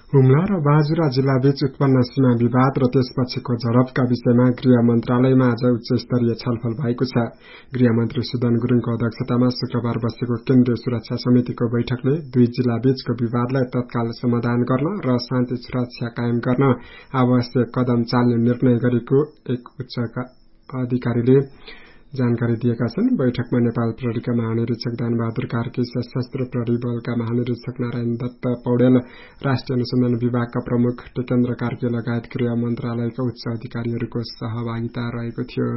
हुम्ला र बाजुरा जिल्लाबीच उत्पन्न सीमा विवाद र त्यसपछिको झडपका विषयमा गृह मन्त्रालयमा आज उच्च स्तरीय छलफल भएको छ। गृहमन्त्री सुदन गुरुङको अध्यक्षतामा शुक्रबार बसेको केन्द्रीय सुरक्षा समितिको बैठकले दुई जिल्लाबीचको विवादलाई तत्काल समाधान गर्न र शान्ति सुरक्षा कायम गर्न आवश्यक कदम चाल्ने निर्णय गरेको एक उच्च अधिकारीले जानकारी दिएका छन्। बैठकमा नेपाल प्रहरीका महानिरीक्षक दानबहादुर कार्की, सशस्त्र प्रहरी बलका महानिरीक्षक नारायण दत्त पौडेल, राष्ट्रिय अनुसन्धान विभागका प्रमुख टेकेन्द्र कार्की लगायत गृह मन्त्रालयका उच्च अधिकारीहरूको सहभागिता रहेको थियो।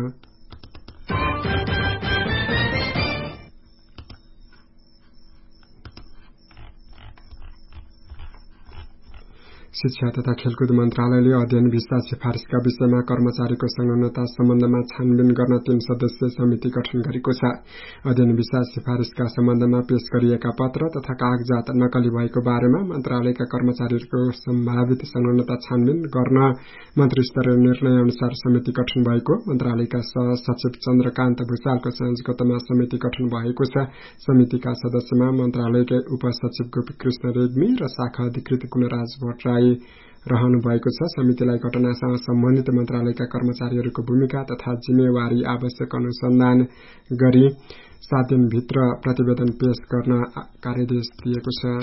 शिक्षा तथा खेलकुद मन्त्रालयले अध्ययन भिसा सिफारिसका विषयमा कर्मचारीको संलग्नता सम्बन्धमा छानबिन गर्न 3 सदस्यीय समिति गठन गरेको छ। अध्ययन भिसा सिफारिसका सम्बन्धमा पेश गरिएका पत्र तथा कागजात नकली भएको बारेमा मन्त्रालयका कर्मचारीहरूको सम्भावित संलग्नता छानबिन गर्न मन्त्री स्तरीय निर्णय अनुसार समिति गठन भएको मन्त्रालयका सचिव चन्द्रकान्त भूषालको संयोजकत्वमा समिति गठन भएको छ। समितिका सदस्यमा मन्त्रालयकै उपसचिव गोपीकृष्ण रेग्मी र शाखा अधिकृत गुणराज भट्टराई रहनु भएको छ। समितिलाई घटनासँग सम्बन्धित मन्त्रालयका कर्मचारीहरूको भूमिका तथा जिम्मेवारी आवश्यक अनुसन्धान गरी 7 दिनभित्र प्रतिवेदन पेश गर्न कार्यादेश दिएको छ।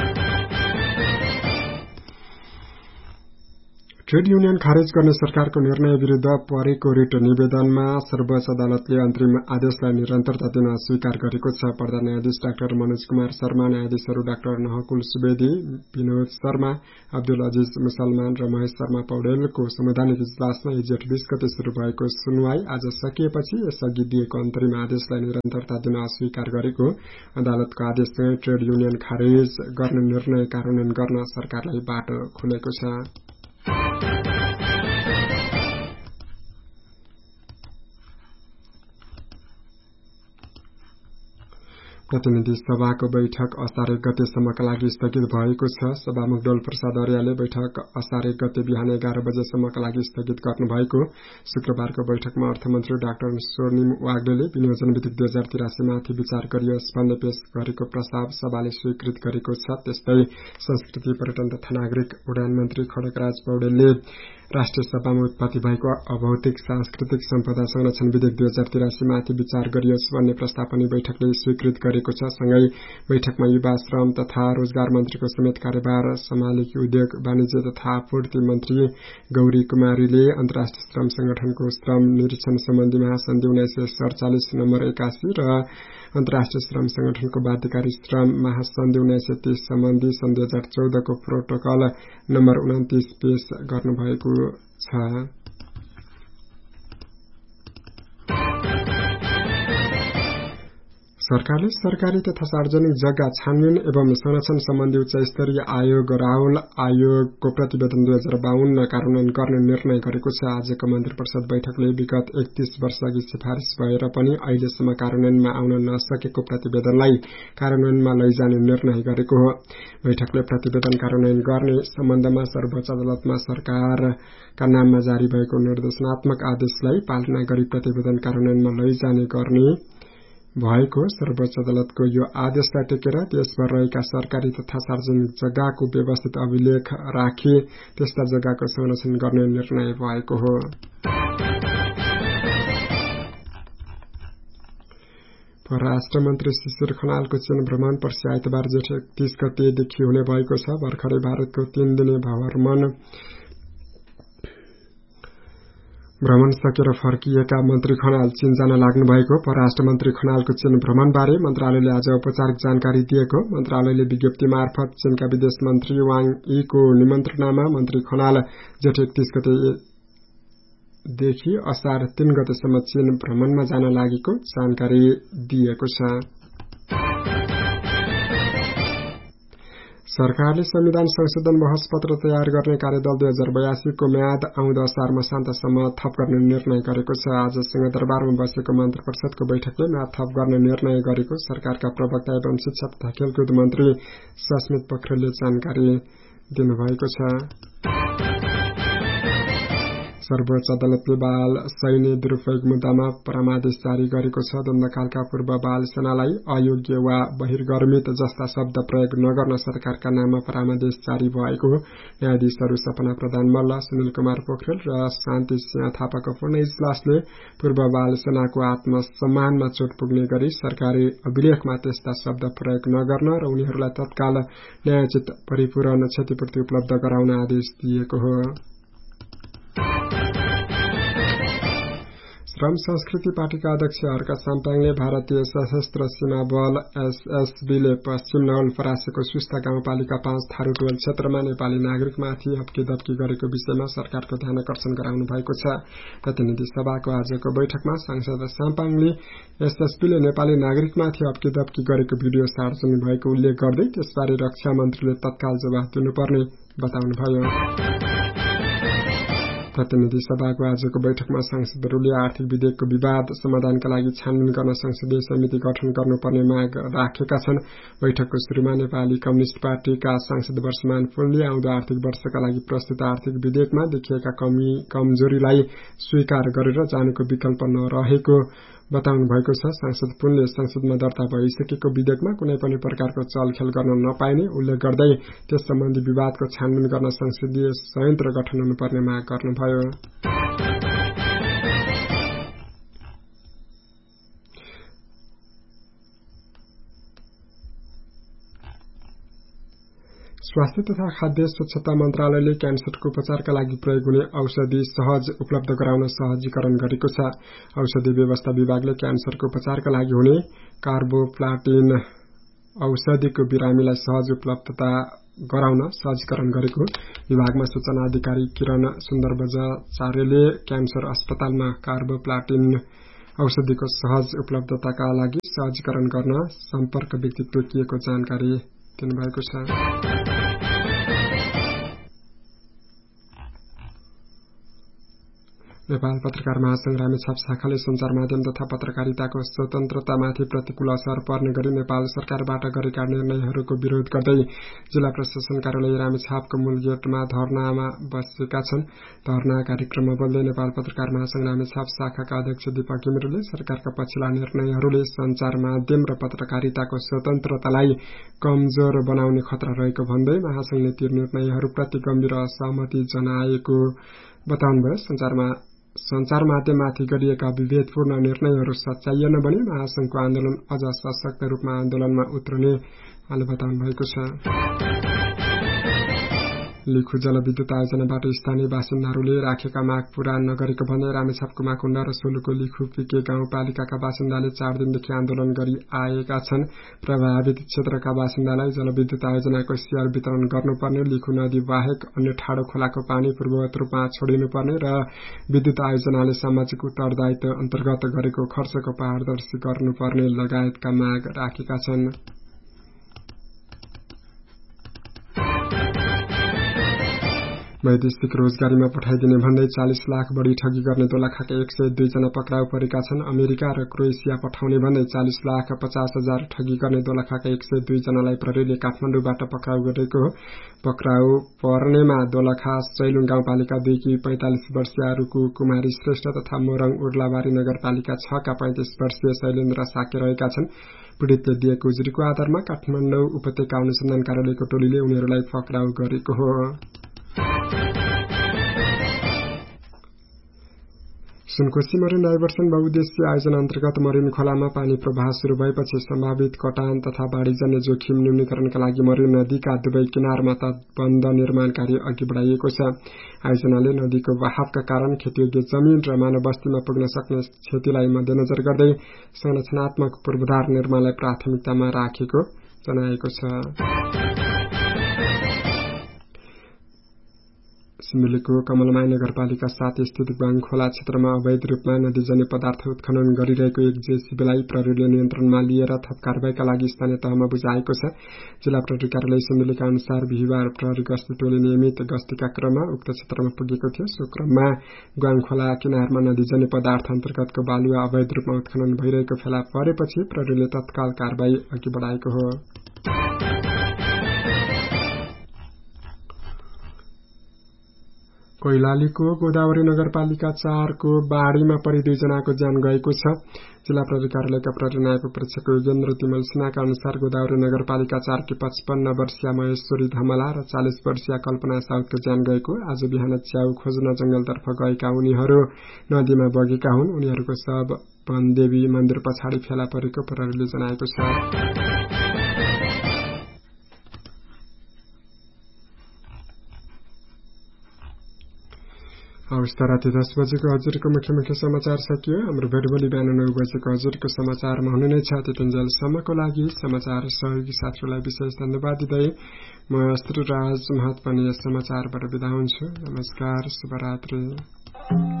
ट्रेड युनियन खारेज गर्ने सरकारको निर्णय विरूद्ध परेको रिट निवेदनमा सर्वोच्च अदालतले अन्तरिम आदेशलाई निरन्तरता दिन स्वीकार गरेको छ। प्रधान न्यायाधीश डाक्टर मनोज कुमार शर्मा, न्यायाधीशहरू डाक्टर नहकुल सुवेदी, विनोद शर्मा, अब्दुल अजिज मुसलमान र महेश शर्मा पौडेलको संवैधानिक इजलासमा जेठ 20 गते शुरू भएको सुनवाई आज सकिएपछि यसअघि दिएको अन्तरिम आदेशलाई निरन्तरता दिन अस्वीकार गरेको अदालतको आदेशसँगै ट्रेड युनियन खारेज गर्ने निर्णय कार्यान्वयन गर्न सरकारलाई बाटो खुलेको छ। प्रतिनिधि सभाको बैठक असार 1 गतेसम्मका लागि स्थगित भएको छ। सभामुख डोल प्रसाद अर्यालले बैठक असार 1 गते बिहान 11 बजेसम्मका लागि स्थगित गर्नुभएको। शुक्रबारको बैठकमा अर्थमन्त्री डाक्टर स्वर्णिम वाग्लेले विनियोजन विधेयक 2083 माथि विचार गरियोस् भन्ने पेश गरेको प्रस्ताव सभाले स्वीकृत गरेको छ। त्यस्तै संस्कृति पर्यटन तथा नागरिक उड्डयन मन्त्री खड्गराज पौडेलले राष्ट्रिय सभामा उत्पत्ति भएको अभौतिक सांस्कृतिक सम्पदा संरक्षण विधेयक 2083 माथि विचार गरियोस् भन्ने प्रस्ताव पनि बैठकले स्वीकृत गरेको छ। सँगै बैठकमा युवा श्रम तथा रोजगार मन्त्रीको समेत कार्यभार सम्हालेकी उद्योग वाणिज्य तथा आपूर्ति मन्त्री गौरी कुमारीले अन्तर्राष्ट्रिय श्रम संगठनको श्रम निरीक्षण सम्बन्धी महासन्धि 1947 नम्बर 81 र अन्तर्राष्ट्रिय श्रम संगठनको बाध्यकारी श्रम महासन्धि 1930 सम्बन्धी सन् 2014 को प्रोटोकल नम्बर 29 पेश गर्नुभएको छ। सरकारले सरकारी तथा सार्वजनिक जग्गा छानबिन एवं संरक्षण सम्बन्धी उच्च स्तरीय आयोग राहुल आयोगको प्रतिवेदन 2052 कार्यान्वयन गर्ने निर्णय गरेको छ। आजको मन्त्री परिषद बैठकले विगत 31 वर्षअघि सिफारिस भएर पनि अहिलेसम्म कार्यान्वयनमा आउन नसकेको प्रतिवेदनलाई कार्यान्वयनमा लैजाने निर्णय गरेको हो। बैठकले प्रतिवेदन कार्यान्वयन गर्ने सम्बन्धमा सर्वोच्च अदालतमा सरकारका नाममा जारी भएको निर्देशनात्मक आदेशलाई पालना गरी प्रतिवेदन कार्यान्वयनमा लैजाने गर्ने भएको सर्वोच्च अदालतको यो आदेशलाई टेकेर देशभर रहेका सरकारी तथा सार्वजनिक जग्गाको व्यवस्थित अभिलेख राखी त्यस्ता जग्गाको संरक्षण गर्ने निर्णय भएको हो। परराष्ट्र मन्त्री शिशिर खनालको चीन भ्रमण पर्सि आइतबार जेठ 31 गतेदेखि हुने भएको छ। भर्खरै भारतको 3 दिने भ्रमण सकेर फर्किएका मन्त्री खनाल चीन जान लाग्नु भएको। परराष्ट्र मन्त्री खनालको चीन भ्रमणबारे मन्त्रालयले आज औपचारिक जानकारी दिएको। मन्त्रालयले विज्ञप्ति मार्फत चीनका विदेश मन्त्री वाङ यीको निमन्त्रणामा मन्त्री खनाल जेठ 31 गतेदेखि असार 3 गतेसम्म चीन भ्रमणमा जान लागेको जानकारी दिएको छ। सरकारले संविधान संशोधन बहस पत्र तयार गर्ने कार्यदल 2082 को म्याद आउँदो असार मसान्तसम्म थप गर्ने निर्णय गरेको छ। आज सिंहदरबारमा बसेको मन्त्री परिषदको बैठकले म्याद थप गर्ने निर्णय गरेको सरकारका प्रवक्ता एवं शिक्षा तथा खेलकुद मन्त्री सस्मित पोखरेलले जानकारी दिनुभएको छ। सर्वोच्च अदालतले बाल सैन्य दुरूपयोग मुद्दामा परामर्श जारी गरेको छ। द्वन्द्वकालका पूर्व बाल सेनालाई अयोग्य वा बहिर्गर्मित जस्ता शब्द प्रयोग नगर्न सरकारका नाममा परामर्श जारी भएको न्यायाधीशहरू सपना प्रधान मल्ल, सुनिल कुमार पोखरेल र शान्ति सिंह थापाको पूर्ण इजलासले पूर्व बाल सेनाको आत्मसम्मानमा चोट पुग्ने गरी सरकारी अभिलेखमा त्यस्ता शब्द प्रयोग नगर्न र उनीहरूलाई तत्काल न्यायोचित परिपूर्ण क्षतिपूर्ति उपलब्ध गराउन आदेश दिएको हो। श्रम संस्कृति पार्टीका अध्यक्ष हर्क साम्पाङले भारतीय सशस्त्र सीमा बल एसएसबीले पश्चिम नवलपरासीको सुस्ता गाउँपालिका 5 थारूटोल क्षेत्रमा नेपाली नागरिकमाथि हप्कीदप्की गरेको विषयमा सरकारको ध्यानकर्षण गराउनु भएको छ। प्रतिनिधि सभाको आजको बैठकमा सांसद साम्पाङले एसएसबीले नेपाली नागरिकमाथि हप्कीदप्की गरेको भिडियो सार्वजनिक भएको उल्लेख गर्दै त्यसबारे रक्षा मन्त्रीले तत्काल जवाफ दिनुपर्ने बताउनुभयो। प्रतिनिधि सभाको आजको बैठकमा सांसदहरूले आर्थिक विधेयकको विवाद समाधानका लागि छानबिन गर्न संसदीय समिति गठन गर्नुपर्ने माग राखेका छन्। बैठकको शुरूमा नेपाली कम्युनिष्ट पार्टीका सांसद वर्षमान पुनले आउँदो आर्थिक वर्षका लागि प्रस्तुत आर्थिक विधेयकमा देखिएका कमजोरीलाई स्वीकार गरेर जानुको विकल्प नरहेको बताउनु भएको छ। सांसद पुनले संसदमा दर्ता भइसकेको विधेयकमा कुनै पनि प्रकारको चलखेल गर्न नपाइने उल्लेख गर्दै त्यस सम्बन्धी विवादको छानबिन गर्न संसदीय संयन्त्र गठन हुनुपर्ने माग गर्नुभयो। स्वास्थ्य तथा खाद्य स्वच्छता मन्त्रालयले क्यान्सरको उपचारका लागि प्रयोग हुने औषधि सहज उपलब्ध गराउन सहजीकरण गरेको छ। औषधि व्यवस्था विभागले क्यान्सरको उपचारका लागि हुने कार्बोप्लाटिन औषधिको बिरामीलाई सहज उपलब्धता गराउन सहजीकरण गरेको विभागमा सूचना अधिकारी किरण सुन्दर बजाचार्यले क्यान्सर अस्पतालमा कार्बोप्लाटिन औषधिको सहज उपलब्धताका लागि सहजीकरण गर्न सम्पर्क व्यक्ति तोकिएको जानकारी दिनुभएको छ। नेपाल पत्रकार महासंघ रामेछाप शाखाले सञ्चार माध्यम तथा पत्रकारिताको स्वतन्त्रतामाथि प्रतिकूल असर पर्ने गरी नेपाल सरकारबाट गरेका निर्णयहरूको विरोध गर्दै जिल्ला प्रशासन कार्यालय रामेछापको मूल गेटमा धरनामा बसेका छन्। धरना कार्यक्रममा बोल्दै नेपाल पत्रकार महासंघ रामेछाप शाखाका अध्यक्ष दीपक घिमिरेले सरकारका पछिल्ला निर्णयहरूले सञ्चार माध्यम र पत्रकारिताको स्वतन्त्रतालाई कमजोर बनाउने खतरा रहेको भन्दै महासंघले ती निर्णयहरूप्रति गम्भीर असहमति जनाएको बताउनुभयो। सञ्चार माध्यममाथि गरिएका विभेदपूर्ण निर्णयहरू सच्याइएन भने महासंघको आन्दोलन अझ सशक्त रूपमा आन्दोलनमा उत्रने उहाँले बताउनु भएको छ। लिखु जलविद्युत आयोजनाबाट स्थानीय बासिन्दाहरूले राखेका माग पूरा नगरेको भन्दै रामेछाप कुमाकुण्डा र सोलुको लिखु पिके गाउँपालिकाका बासिन्दाले 4 दिनदेखि आन्दोलन गरी आएका छन्। प्रभावित क्षेत्रका बासिन्दालाई जलविद्युत आयोजनाको शेयर वितरण गर्नुपर्ने, लिखु नदी बाहेक अन्य ठाडो खोलाको पानी पूर्ववत रूपमा छोडिनुपर्ने र विद्युत आयोजनाले सामाजिक उत्तरदायित्व अन्तर्गत गरेको खर्चको पारदर्शी गर्नुपर्ने लगायतका माग राखेका छन्। वैदेशिक रोजगारीमा पठाइदिने भन्दै 40 लाख बढी ठगी गर्ने दोलखाका 102 जना पक्राउ परेका छन्। अमेरिका र क्रोएसिया पठाउने भन्दै 40 लाख 50 हजार ठगी गर्ने दोलखाका 102 जनालाई प्रहरीले काठमाडौँबाट पक्राउ गरेको हो। पक्राउ पर्नेमा दोलखा सैलुङ गाउँपालिका 2 की 45 वर्षीय रुकु कुमारी श्रेष्ठ तथा मोरङ उर्लाबारी नगरपालिका 6 का 35 वर्षीय शैलेन्द्र साके रहेका छन्। पीड़ितले दिएको उजुरीको आधारमा काठमाडौँ उपत्यका अनुसन्धान कार्यालयको टोलीले उनीहरूलाई पक्राउ गरेको हो। सुनकोशी मरिन डाइभर्सन बहुउद्देश्य आयोजना अन्तर्गत मरिन खोलामा पानी प्रवाह शुरू भएपछि सम्भावित कटान तथा बाढीजन्य जोखिम न्यूनीकरणका लागि मरिन नदीका दुवै किनारमा तटबन्ध निर्माण कार्य अघि बढाइएको छ। आयोजनाले नदीको बहावका कारण खेतीयोग्य जमिन र मानव बस्तीमा पुग्न सक्ने क्षतिलाई मध्यनजर गर्दै संरचनात्मक पूर्वाधार निर्माणलाई प्राथमिकतामा राखेको जनाएको छ। सिन्धुलीको कमलमाई नगरपालिका 7 स्थित ग्वाङ खोला क्षेत्रमा अवैध रूपमा नदीजन्य पदार्थ उत्खनन गरिरहेको एक जेसीबीलाई प्रहरीले नियन्त्रणमा लिएर थप कारबाहीका लागि स्थानीय तहमा बुझाएको छ। जिल्ला प्रहरी कार्यालय सिन्धुलीका अनुसार बिहिबार प्रहरी गस्ती टोली नियमित गस्तीका क्रममा उक्त क्षेत्रमा पुगेको थियो। सो क्रममा ग्वाङ खोला किनारमा नदीजन्य पदार्थ अन्तर्गतको बालुवा अवैध रूपमा उत्खनन भइरहेको फेला परेपछि प्रहरीले तत्काल कारबाही अघि बढाएको हो। कैलालीको गोदावरी नगरपालिका 4 को बाढीमा परि 2 जनाको ज्यान गएको छ। जिल्ला प्रहरी कार्यालयका प्रहरी नायक परीक्षक योगेन्द्र तिमल सिन्हाका अनुसार गोदावरी नगरपालिका 4 की 55 वर्षीय महेश्वरी धमला र 40 वर्षीय कल्पना साउदको ज्यान गएको। आज बिहान च्याउ खोज्न जंगलतर्फ गएका उनीहरू नदीमा बगेका हुन्। उनीहरूको शव वनदेवी मन्दिर पछाडि फेला परेको प्रहरीले जनाएको छ। राति 10 बजेको हजुरको मुख्य समाचार सकियो। हाम्रो भेट भोलि बिहान 9 बजेको हजुरको समाचारमा हुने नै छ। त्यतिन्जेलसम्मको लागि समाचार सहयोगी साथीहरूलाई विशेष धन्यवाद दिँदै म श्रीराज महत पनि यस समाचारबाट बिदा हुन्छु। नमस्कार, शुभरात्री।